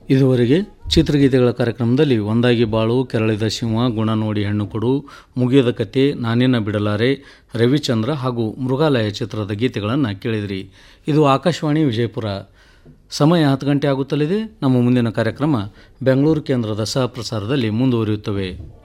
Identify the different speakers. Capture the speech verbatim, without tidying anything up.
Speaker 1: ಇದುವರೆಗೆ ಚಿತ್ರಗೀತೆಗಳ ಕಾರ್ಯಕ್ರಮದಲ್ಲಿ ಒಂದಾಗಿ ಬಾಳು, ಕೆರಳಿದ ಸಿಂಹ, ಗುಣ ನೋಡಿ ಹೆಣ್ಣು ಕೊಡು, ಮುಗಿಯದ ಕತೆ, ನಾನಿನ್ನ ಬಿಡಲಾರೆ, ರವಿಚಂದ್ರ ಹಾಗೂ ಮೃಗಾಲಯ ಚಿತ್ರದ ಗೀತೆಗಳನ್ನು ಕೇಳಿದಿರಿ. ಇದು ಆಕಾಶವಾಣಿ ವಿಜಯಪುರ. ಸಮಯ ಹತ್ತು ಗಂಟೆ ಆಗುತ್ತಲಿದೆ. ನಮ್ಮ ಮುಂದಿನ ಕಾರ್ಯಕ್ರಮ ಬೆಂಗಳೂರು ಕೇಂದ್ರದ ಸಹ ಪ್ರಸಾರದಲ್ಲಿ ಮುಂದುವರಿಯುತ್ತವೆ.